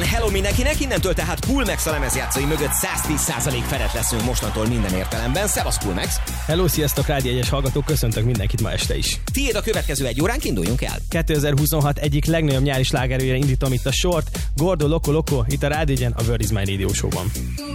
van, hello mindenkinek, innentől tehát Coolmax a lemezjátszói mögött 110% felett leszünk mostantól minden értelemben. Szevasz Coolmax! Hello, sziasztok, Rádió 1-es hallgatók, köszöntök mindenkit ma este is. Tiéd a következő egy óránk, induljunk el. 2026 egyik legnagyobb nyári slágerőjére indítom itt a sort, Gordo Loco Loco, itt a Rádió 1-en, a Word is My Radio Show-ban.